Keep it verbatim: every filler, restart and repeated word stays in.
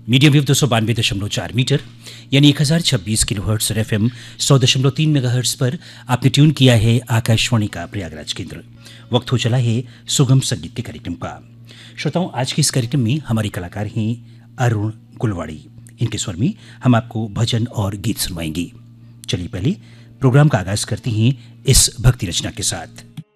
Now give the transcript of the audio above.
Medium wave दो सौ बानवे दशमलव चार मीटर यानी एक हज़ार छब्बीस किलो हर्ट्स और एफ एम सौ दशमलव तीन मेगा हर्ट्स पर आपने ट्यून किया है आकाशवाणी का प्रयागराज केंद्र। वक्त हो चला है सुगम संगीत के कार्यक्रम का। श्रोताओं, आज के इस कार्यक्रम में हमारे कलाकार हैं अरुण गुलवाड़ी। इनके स्वर में हम आपको भजन और गीत सुनवाएंगे। चलिए पहले प्रोग्राम का आगाज करते हैं इस भक्ति रचना के साथ।